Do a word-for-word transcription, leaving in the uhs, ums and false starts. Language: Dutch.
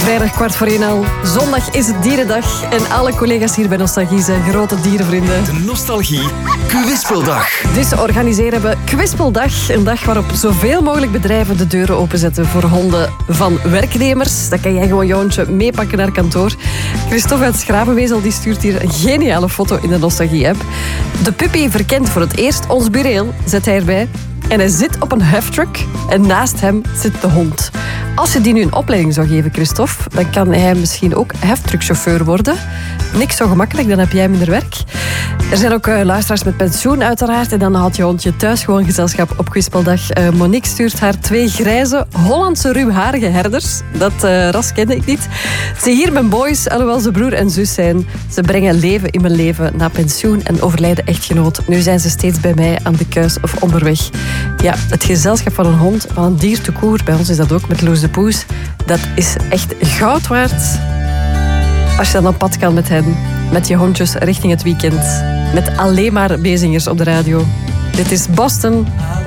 Vrijdag kwart voor één al. Zondag is het dierendag. En alle collega's hier bij Nostalgie zijn grote dierenvrienden. De Nostalgie Kwispeldag. Dus organiseren we Kwispeldag. Een dag waarop zoveel mogelijk bedrijven de deuren openzetten voor honden van werknemers. Dan kan jij gewoon je hondje meepakken naar kantoor. Christophe uit Schravenwezel die stuurt hier een geniale foto in de Nostalgie-app. De puppy verkent voor het eerst ons bureel, zet hij erbij. En hij zit op een heftruck en naast hem zit de hond. Als je die nu een opleiding zou geven, Christophe, dan kan hij misschien ook heftruckchauffeur worden. Niks zo gemakkelijk, dan heb jij minder werk. Er zijn ook uh, luisteraars met pensioen uiteraard. En dan had je hondje thuis gewoon gezelschap op Kwispeldag. Uh, Monique stuurt haar twee grijze, Hollandse ruwharige herders. Dat uh, ras kende ik niet. Ze hier mijn boys, alhoewel ze broer en zus zijn. Ze brengen leven in mijn leven na pensioen en overlijden echtgenoot. Nu zijn ze steeds bij mij aan de kuis of onderweg. Ja, het gezelschap van een hond, van een dier te koer, bij ons is dat ook met Loes de Poes, dat is echt goud waard. Als je dan op pad kan met hen, met je hondjes richting het weekend. Met alleen maar bezingers op de radio. Dit is Boston.